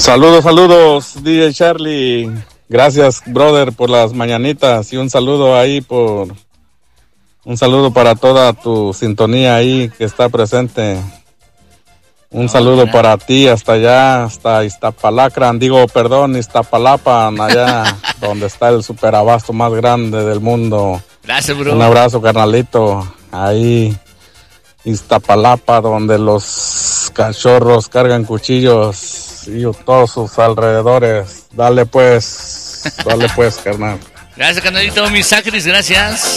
Saludos, DJ Charlie. Gracias, brother, por las mañanitas y un saludo para toda tu sintonía ahí que está presente. Un saludo para ti hasta allá, hasta Iztapalapa, allá donde está el superabasto más grande del mundo. Gracias, bro. Un abrazo, carnalito. Ahí, Iztapalapa, donde los cachorros cargan cuchillos y todos sus alrededores. Dale pues, carnal. Gracias, carnalito, mis sacris, gracias.